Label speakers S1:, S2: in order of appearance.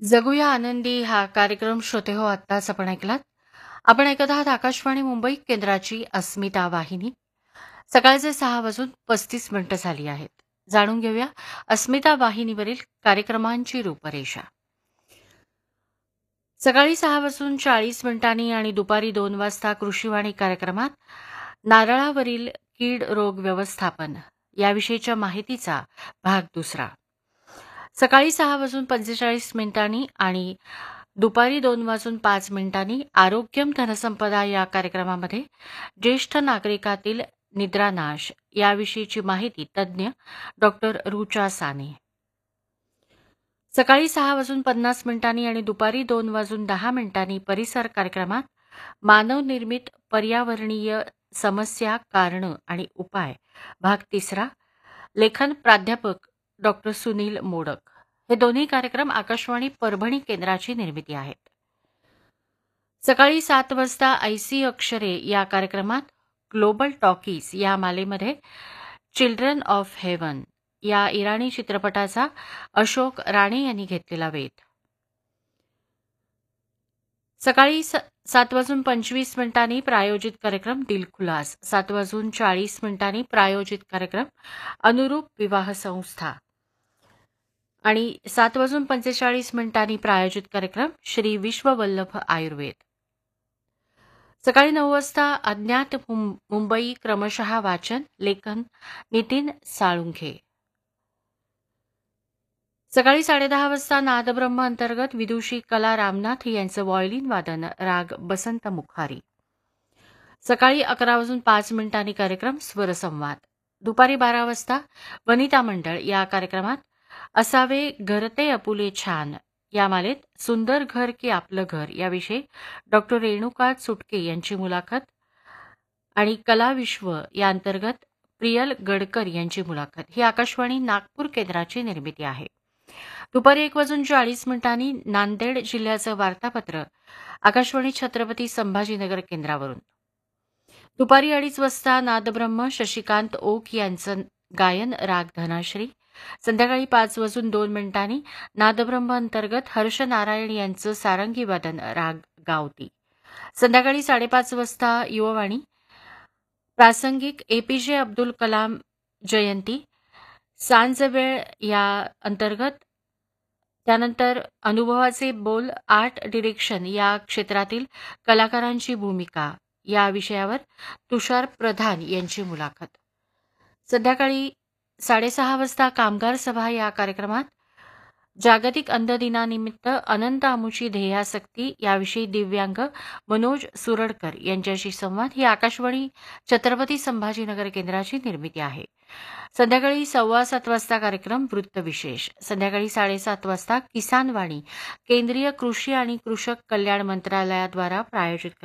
S1: जगूया आनंदी हा कार्यक्रम श्रोते हो आत्ताच आपण ऐकलात. आपण ऐकत आहात आकाशवाणी मुंबई केंद्राची अस्मिता वाहिनी. सकाळचे 6:35 झाली आहेत. जाणून घेऊया अस्मिता वाहिनीवरील कार्यक्रमांची रूपरेषा. सकाळी 6:40 आणि दुपारी 2 वाजता कृषीवाणी कार्यक्रमात नारळावरील कीड रोग व्यवस्थापन याविषयीच्या माहितीचा भाग दुसरा. सकाळी 6:45 आणि दुपारी 2:05 आरोग्यम धनसंपदा या कार्यक्रमामध्ये ज्येष्ठ नागरिकातील निद्रानाश याविषयीची माहिती तज्ज्ञ डॉक्टर रुचा साने. सकाळी 6:50 आणि दुपारी 2:10 परिसर कार्यक्रमात मानवनिर्मित पर्यावरणीय समस्या कारणं आणि उपाय भाग तिसरा. लेखन प्राध्यापक डॉक्टर सुनील मोडक. हे दोन्ही कार्यक्रम आकाशवाणी परभणी केंद्राची निर्मिती आहेत. सकाळी 7 वाजता ऐसी अक्षरे या कार्यक्रमात ग्लोबल टॉकीज या मालेमध्ये चिल्ड्रन ऑफ हेवन या इराणी चित्रपटाचा अशोक राणे यांनी घेतलेला वेध. सकाळी 7:25 प्रायोजित कार्यक्रम दिलखुलास, 7:40 प्रायोजित कार्यक्रम अनुरूप विवाह संस्था आणि 7:45 प्रायोजित कार्यक्रम श्री विश्ववल्लभ आयुर्वेद. सकाळी 9 वाजता अज्ञात मुंबई क्रमशः वाचन, लेखन नितीन साळुंखे. सकाळी 10:30 वाजता नादब्रह्म अंतर्गत विदुषी कला रामनाथ यांचं व्हायोलिन वादन राग बसंत मुखारी. सकाळी 11:05 कार्यक्रम स्वरसंवाद. दुपारी 12 वाजता वनिता मंडळ या कार्यक्रमात असावे घरते अपुले छान या मालेत सुंदर घर की आपलं घर याविषयी डॉक्टर रेणुका सुटके यांची मुलाखत आणि कलाविश्व या अंतर्गत प्रियल गडकर यांची मुलाखत ही आकाशवाणी नागपूर केंद्राची निर्मिती आहे. दुपारी 1:40 नांदेड जिल्ह्याचं वार्तापत्र आकाशवाणी छत्रपती संभाजीनगर केंद्रावरून. दुपारी 2:30 वाजता नादब्रह्म शशिकांत ओक यांचं गायन राग धनाश्री. संध्याकाळी 5:02 नादब्रह्म अंतर्गत हर्ष नारायण यांचं सारंगी वादन राग गावती. संध्याकाळी 5:30 वाजता युववाणी प्रासंगिक एपीजे अब्दुल कलाम जयंती सांजवेळ या अंतर्गत. त्यानंतर अनुभवाचे बोल आर्ट डिरेक्शन या क्षेत्रातील कलाकारांची भूमिका या विषयावर तुषार प्रधान यांची मुलाखत. संध्याकाळी 6:30 वाजता कामगार सभा या कार्यक्रमात जागतिक अंध दिनानिमित्त अनंत आमुची ध्येयासक्ती याविषयी दिव्यांग मनोज सुरडकर यांच्याशी संवाद ही आकाशवाणी छत्रपती संभाजीनगर केंद्राची निर्मिती आहे. संध्याकाळी 7:15 वाजता कार्यक्रम वृत्तविशेष. संध्याकाळी 7:30 वाजता किसान वाणी केंद्रीय कृषी आणि कृषक कल्याण मंत्रालयाद्वारा प्रायोजित